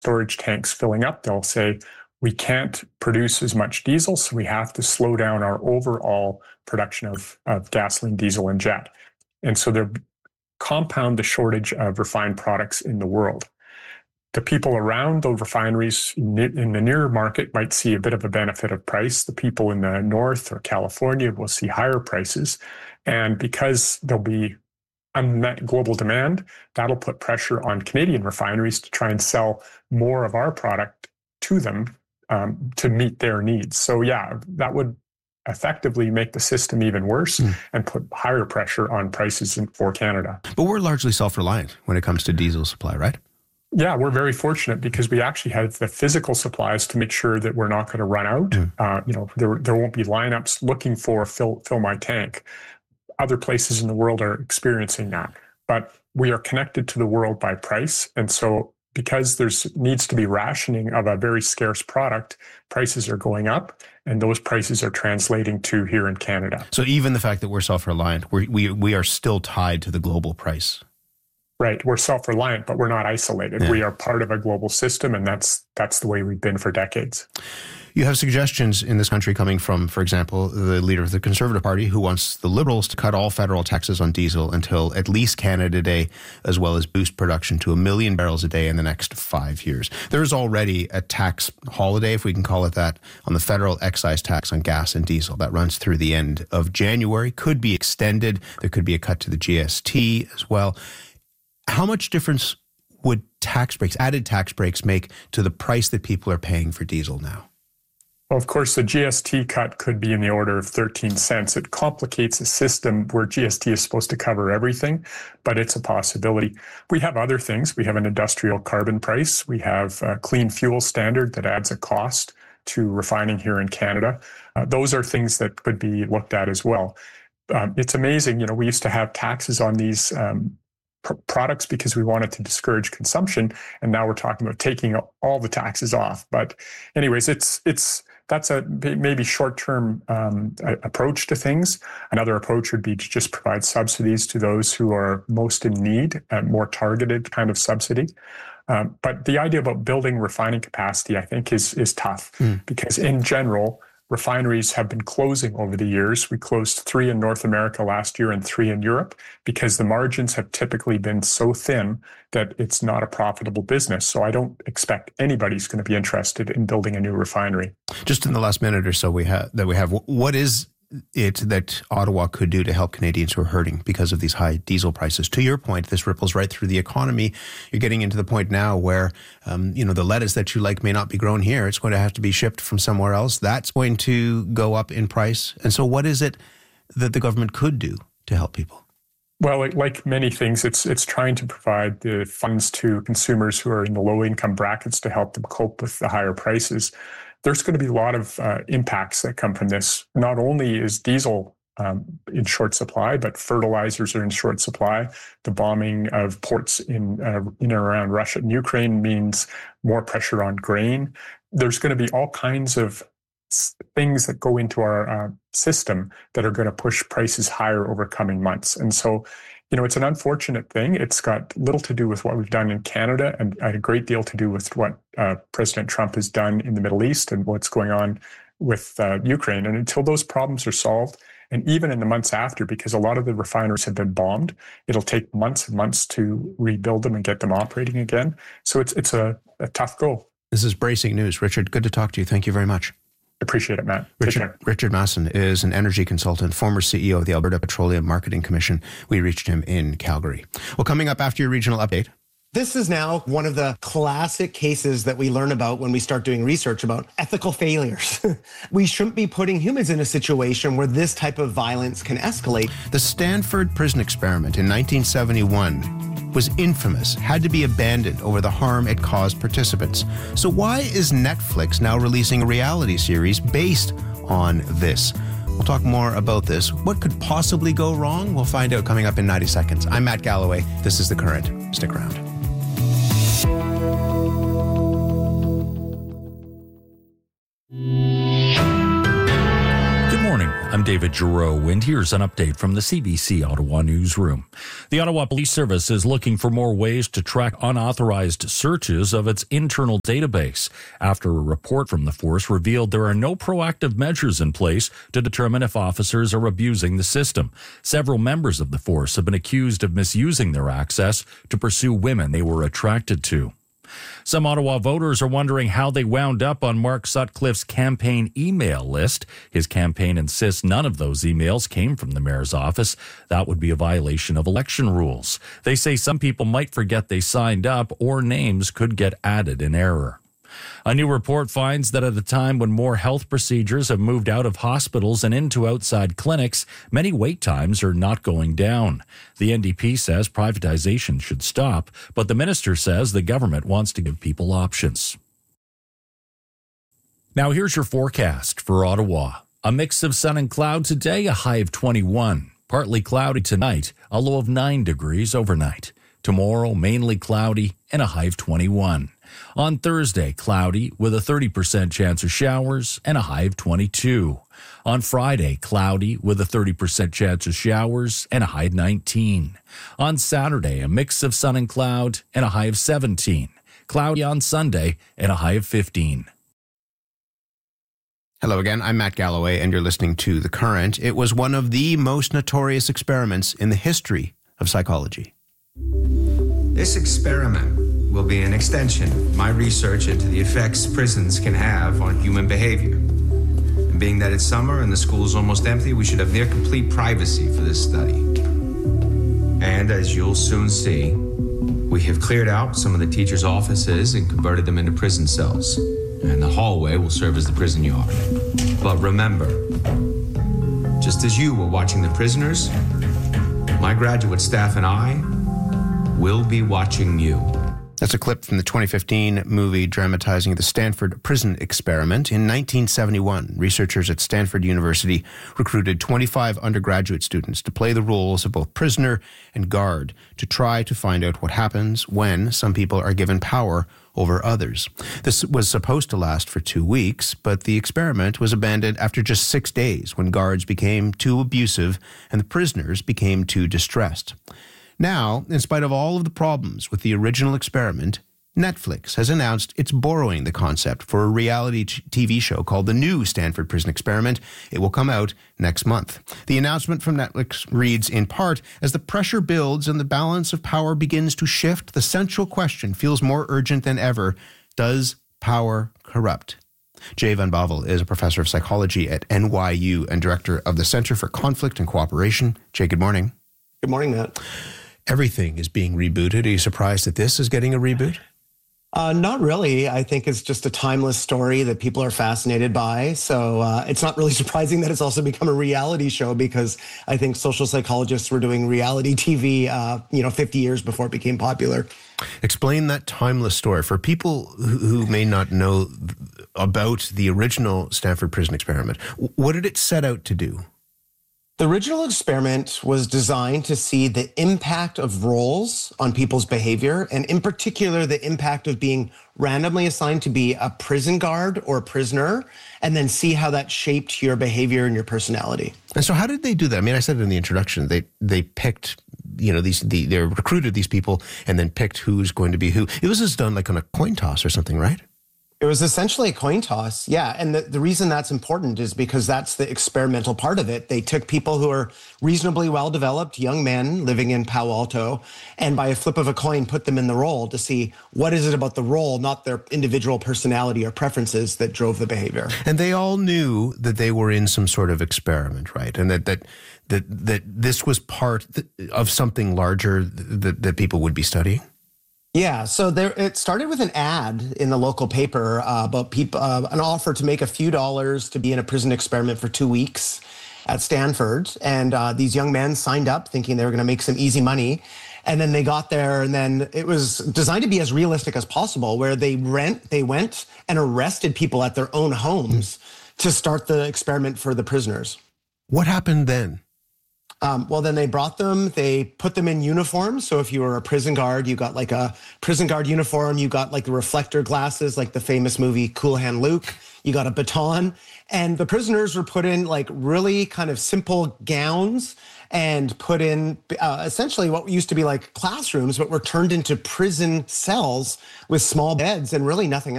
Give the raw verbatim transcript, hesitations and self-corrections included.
storage tanks filling up, they'll say, we can't produce as much diesel, so we have to slow down our overall production of, of gasoline, diesel, and jet. And so they compound the shortage of refined products in the world. The people around those refineries in the near market might see a bit of a benefit of price. The people in the north or California will see higher prices. And because there'll be unmet global demand, that'll put pressure on Canadian refineries to try and sell more of our product to them um, to meet their needs. So yeah, that would effectively make the system even worse mm. and put higher pressure on prices in, for Canada. But we're largely self-reliant when it comes to diesel supply, right? Yeah, we're very fortunate because we actually have the physical supplies to make sure that we're not going to run out. Mm. Uh, you know, there there won't be lineups looking for fill fill my tank. Other places in the world are experiencing that, but we are connected to the world by price, and so because there's needs to be rationing of a very scarce product, prices are going up, and those prices are translating to here in Canada. So even the fact that we're self-reliant, we we we are still tied to the global price. Right. We're self-reliant, but we're not isolated. Yeah. We are part of a global system, and that's that's the way we've been for decades. You have suggestions in this country coming from, for example, the leader of the Conservative Party, who wants the Liberals to cut all federal taxes on diesel until at least Canada Day, as well as boost production to a million barrels a day in the next five years. There's already a tax holiday, if we can call it that, on the federal excise tax on gas and diesel that runs through the end of January, could be extended. There could be a cut to the G S T as well. How much difference would tax breaks, added tax breaks, make to the price that people are paying for diesel now? Well, of course, the G S T cut could be in the order of thirteen cents. It complicates a system where G S T is supposed to cover everything, but it's a possibility. We have other things. We have an industrial carbon price. We have a clean fuel standard that adds a cost to refining here in Canada. Uh, those are things that could be looked at as well. Um, it's amazing. You know, we used to have taxes on these um, products because we wanted to discourage consumption, and now we're talking about taking all the taxes off. But anyways, it's it's that's a maybe short-term um, approach to things. Another approach would be to just provide subsidies to those who are most in need, a more targeted kind of subsidy. Um, but the idea about building refining capacity, I think, is is tough mm. because in general, refineries have been closing over the years. We closed three in North America last year and three in Europe because the margins have typically been so thin that it's not a profitable business. So I don't expect anybody's going to be interested in building a new refinery. Just in the last minute or so we have that we have, what is it that Ottawa could do to help Canadians who are hurting because of these high diesel prices? To your point, this ripples right through the economy. You're getting into the point now where, um, you know, the lettuce that you like may not be grown here. It's going to have to be shipped from somewhere else. That's going to go up in price. And so what is it that the government could do to help people? Well, like, like many things, it's it's trying to provide the funds to consumers who are in the low income brackets to help them cope with the higher prices. There's going to be a lot of uh, impacts that come from this. Not only is diesel um, in short supply, but fertilizers are in short supply. The bombing of ports in, uh, in and around Russia and Ukraine means more pressure on grain. There's going to be all kinds of things that go into our uh, system that are going to push prices higher over coming months. And so, you know, it's an unfortunate thing. It's got little to do with what we've done in Canada and a great deal to do with what uh, President Trump has done in the Middle East and what's going on with uh, Ukraine. And until those problems are solved, and even in the months after, because a lot of the refineries have been bombed, it'll take months and months to rebuild them and get them operating again. So it's it's a, a tough go. This is bracing news. Richard, good to talk to you. Thank you very much. Appreciate it, Matt. Richard, Richard Masson is an energy consultant, former C E O of the Alberta Petroleum Marketing Commission. We reached him in Calgary. Well, coming up after your regional update. This is now one of the classic cases that we learn about when we start doing research about ethical failures. We shouldn't be putting humans in a situation where this type of violence can escalate. The Stanford prison experiment in nineteen seventy-one was infamous, had to be abandoned over the harm it caused participants. So why is Netflix now releasing a reality series based on this? We'll talk more about this. What could possibly go wrong? We'll find out coming up in ninety seconds. I'm Matt Galloway. This is The Current. Stick around. Good morning. I'm Dave David Giroux, and here's an update from the C B C Ottawa newsroom. The Ottawa Police Service is looking for more ways to track unauthorized searches of its internal database after a report from the force revealed there are no proactive measures in place to determine if officers are abusing the system. Several members of the force have been accused of misusing their access to pursue women they were attracted to. Some Ottawa voters are wondering how they wound up on Mark Sutcliffe's campaign email list. His campaign insists none of those emails came from the mayor's office. That would be a violation of election rules. They say some people might forget they signed up or names could get added in error. A new report finds that at a time when more health procedures have moved out of hospitals and into outside clinics, many wait times are not going down. The N D P says privatization should stop, but the minister says the government wants to give people options. Now here's your forecast for Ottawa. A mix of sun and cloud today, a high of twenty-one. Partly cloudy tonight, a low of nine degrees overnight. Tomorrow, mainly cloudy and a high of twenty-one. On Thursday, cloudy with a thirty percent chance of showers and a high of twenty-two. On Friday, cloudy with a thirty percent chance of showers and a high of nineteen. On Saturday, a mix of sun and cloud and a high of seventeen. Cloudy on Sunday and a high of fifteen. Hello again, I'm Matt Galloway, and you're listening to The Current. It was one of the most notorious experiments in the history of psychology. This experiment will be an extension of my research into the effects prisons can have on human behavior. And being that it's summer and the school is almost empty, we should have near complete privacy for this study. And as you'll soon see, we have cleared out some of the teachers' offices and converted them into prison cells. And the hallway will serve as the prison yard. But remember, just as you were watching the prisoners, my graduate staff and I will be watching you. That's a clip from the twenty fifteen movie dramatizing the Stanford Prison Experiment. In nineteen seventy-one, researchers at Stanford University recruited twenty-five undergraduate students to play the roles of both prisoner and guard to try to find out what happens when some people are given power over others. This was supposed to last for two weeks, but the experiment was abandoned after just six days when guards became too abusive and the prisoners became too distressed. Now, in spite of all of the problems with the original experiment, Netflix has announced it's borrowing the concept for a reality T V show called The New Stanford Prison Experiment. It will come out next month. The announcement from Netflix reads, in part, as the pressure builds and the balance of power begins to shift, the central question feels more urgent than ever. Does power corrupt? Jay Van Bavel is a professor of psychology at N Y U and director of the Center for Conflict and Cooperation. Jay, good morning. Good morning, Matt. Everything is being rebooted. Are you surprised that this is getting a reboot? Uh, not really. I think it's just a timeless story that people are fascinated by. So uh, it's not really surprising that it's also become a reality show, because I think social psychologists were doing reality T V, uh, you know, fifty years before it became popular. Explain that timeless story for people who, who may not know about the original Stanford Prison Experiment. What did it set out to do? The original experiment was designed to see the impact of roles on people's behavior, and in particular, the impact of being randomly assigned to be a prison guard or a prisoner, and then see how that shaped your behavior and your personality. And so how did they do that? I mean, I said it in the introduction, they they picked, you know, these the, they recruited these people and then picked who's going to be who. It was just done like on a coin toss or something, right? It was essentially a coin toss, yeah. And the, the reason that's important is because that's the experimental part of it. They took people who are reasonably well-developed young men living in Palo Alto, and by a flip of a coin, put them in the role to see what is it about the role, not their individual personality or preferences, that drove the behavior. And they all knew that they were in some sort of experiment, right? And that that that, that this was part of something larger that, that people would be studying? Yeah, so there, it started with an ad in the local paper uh, about people, uh, an offer to make a few dollars to be in a prison experiment for two weeks at Stanford. And uh, these young men signed up thinking they were going to make some easy money. And then they got there, and then it was designed to be as realistic as possible, where they rent, they went and arrested people at their own homes to start the experiment for the prisoners. What happened then? Um, well, then they brought them, they put them in uniforms. So if you were a prison guard, you got like a prison guard uniform, you got like the reflector glasses, like the famous movie Cool Hand Luke, you got a baton, and the prisoners were put in like really kind of simple gowns and put in uh, essentially what used to be like classrooms, but were turned into prison cells with small beds and really nothing else.